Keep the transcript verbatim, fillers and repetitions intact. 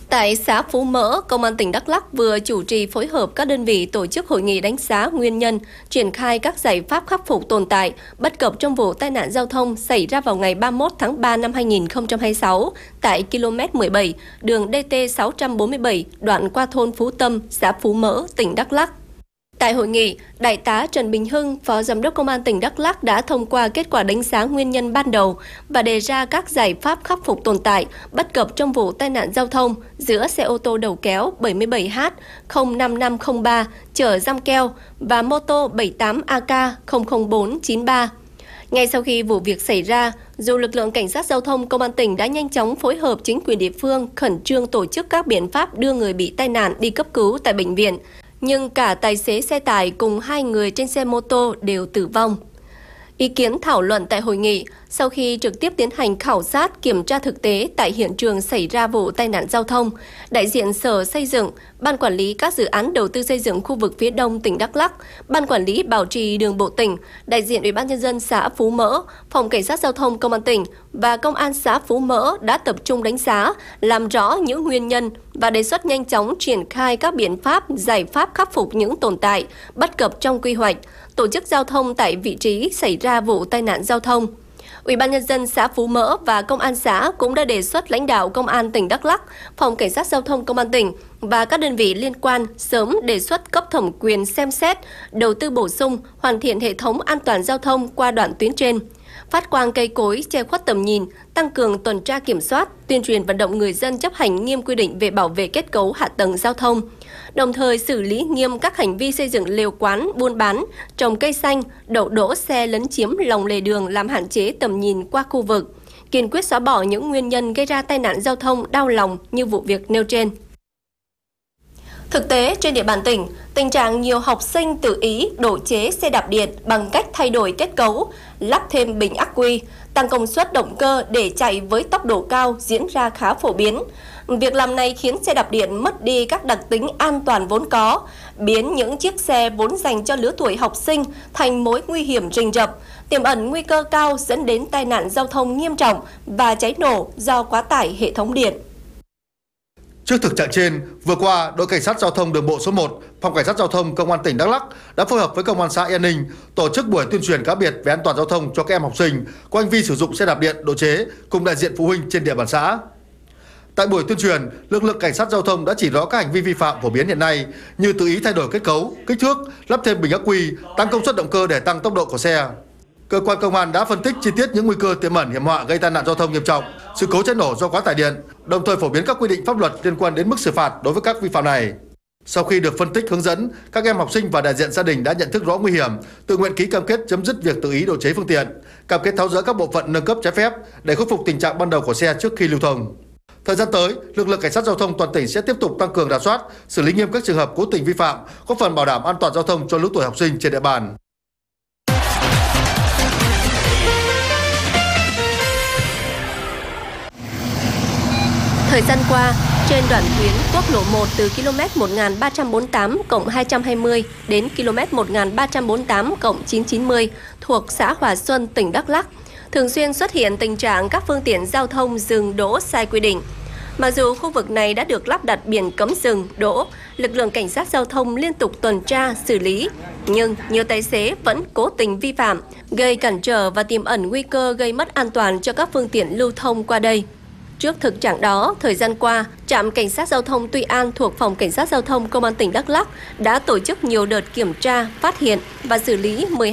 Tại xã Phú Mỡ, Công an tỉnh Đắk Lắk vừa chủ trì phối hợp các đơn vị tổ chức hội nghị đánh giá nguyên nhân, triển khai các giải pháp khắc phục tồn tại, bất cập trong vụ tai nạn giao thông xảy ra vào ngày ba mươi mốt tháng ba năm hai nghìn không trăm hai mươi sáu tại ki lô mét mười bảy, đường D T sáu trăm bốn mươi bảy, đoạn qua thôn Phú Tâm, xã Phú Mỡ, tỉnh Đắk Lắk. Tại hội nghị, Đại tá Trần Bình Hưng, Phó Giám đốc Công an tỉnh Đắk Lắk đã thông qua kết quả đánh giá nguyên nhân ban đầu và đề ra các giải pháp khắc phục tồn tại, bất cập trong vụ tai nạn giao thông giữa xe ô tô đầu kéo bảy bảy H không năm năm không ba chở giam keo và mô tô bảy tám A K không không bốn chín ba. Ngay sau khi vụ việc xảy ra, dù lực lượng cảnh sát giao thông Công an tỉnh đã nhanh chóng phối hợp chính quyền địa phương khẩn trương tổ chức các biện pháp đưa người bị tai nạn đi cấp cứu tại bệnh viện, nhưng cả tài xế xe tải cùng hai người trên xe mô tô đều tử vong. Ý kiến thảo luận tại hội nghị, sau khi trực tiếp tiến hành khảo sát kiểm tra thực tế tại hiện trường xảy ra vụ tai nạn giao thông, đại diện Sở Xây dựng, Ban Quản lý các dự án đầu tư xây dựng khu vực phía Đông tỉnh Đắk Lắk, Ban Quản lý Bảo trì Đường bộ tỉnh, đại diện Ủy ban nhân dân xã Phú Mỡ, Phòng Cảnh sát giao thông Công an tỉnh và Công an xã Phú Mỡ đã tập trung đánh giá, làm rõ những nguyên nhân và đề xuất nhanh chóng triển khai các biện pháp, giải pháp khắc phục những tồn tại, bất cập trong quy hoạch, tổ chức giao thông tại vị trí xảy ra vụ tai nạn giao thông. Ủy ban nhân dân xã Phú Mỡ và Công an xã cũng đã đề xuất lãnh đạo Công an tỉnh Đắk Lắk, Phòng Cảnh sát giao thông Công an tỉnh và các đơn vị liên quan sớm đề xuất cấp thẩm quyền xem xét, đầu tư bổ sung, hoàn thiện hệ thống an toàn giao thông qua đoạn tuyến trên, phát quang cây cối che khuất tầm nhìn, tăng cường tuần tra kiểm soát, tuyên truyền vận động người dân chấp hành nghiêm quy định về bảo vệ kết cấu hạ tầng giao thông, đồng thời xử lý nghiêm các hành vi xây dựng lều quán, buôn bán, trồng cây xanh, đậu đỗ xe lấn chiếm lòng lề đường làm hạn chế tầm nhìn qua khu vực, kiên quyết xóa bỏ những nguyên nhân gây ra tai nạn giao thông đau lòng như vụ việc nêu trên. Thực tế, trên địa bàn tỉnh, tình trạng nhiều học sinh tự ý độ chế xe đạp điện bằng cách thay đổi kết cấu, lắp thêm bình ắc quy, tăng công suất động cơ để chạy với tốc độ cao diễn ra khá phổ biến. Việc làm này khiến xe đạp điện mất đi các đặc tính an toàn vốn có, biến những chiếc xe vốn dành cho lứa tuổi học sinh thành mối nguy hiểm rình rập, tiềm ẩn nguy cơ cao dẫn đến tai nạn giao thông nghiêm trọng và cháy nổ do quá tải hệ thống điện. Trước thực trạng trên, vừa qua, đội cảnh sát giao thông đường bộ số một, Phòng Cảnh sát giao thông Công an tỉnh Đắk Lắk đã phối hợp với Công an xã Yên Ninh tổ chức buổi tuyên truyền cá biệt về an toàn giao thông cho các em học sinh có hành vi sử dụng xe đạp điện độ chế cùng đại diện phụ huynh trên địa bàn xã. Tại buổi tuyên truyền, lực lượng cảnh sát giao thông đã chỉ rõ các hành vi vi phạm phổ biến hiện nay như tự ý thay đổi kết cấu, kích thước, lắp thêm bình ắc quy, tăng công suất động cơ để tăng tốc độ của xe. Cơ quan công an đã phân tích chi tiết những nguy cơ tiềm ẩn hiểm họa gây tai nạn giao thông nghiêm trọng, sự cố cháy nổ do quá tải điện, đồng thời phổ biến các quy định pháp luật liên quan đến mức xử phạt đối với các vi phạm này. Sau khi được phân tích hướng dẫn, các em học sinh và đại diện gia đình đã nhận thức rõ nguy hiểm, tự nguyện ký cam kết chấm dứt việc tự ý độ chế phương tiện, cam kết tháo dỡ các bộ phận nâng cấp trái phép để khôi phục tình trạng ban đầu của xe trước khi lưu thông. Thời gian tới, lực lượng cảnh sát giao thông toàn tỉnh sẽ tiếp tục tăng cường rà soát, xử lý nghiêm các trường hợp cố tình vi phạm, góp phần bảo đảm an toàn giao thông cho lứa tuổi học sinh trên địa bàn. Thời gian qua, trên đoạn tuyến quốc lộ một từ km một nghìn ba trăm bốn mươi tám cộng hai trăm hai mươi đến km một nghìn ba trăm bốn mươi tám cộng chín trăm chín mươi thuộc xã Hòa Xuân, tỉnh Đắk Lắk, thường xuyên xuất hiện tình trạng các phương tiện giao thông dừng đỗ sai quy định. Mặc dù khu vực này đã được lắp đặt biển cấm dừng, đỗ, lực lượng cảnh sát giao thông liên tục tuần tra, xử lý, nhưng nhiều tài xế vẫn cố tình vi phạm, gây cản trở và tiềm ẩn nguy cơ gây mất an toàn cho các phương tiện lưu thông qua đây. Trước thực trạng đó, thời gian qua, trạm cảnh sát giao thông Tuy An thuộc Phòng Cảnh sát giao thông Công an tỉnh Đắk Lắk đã tổ chức nhiều đợt kiểm tra, phát hiện và xử lý mười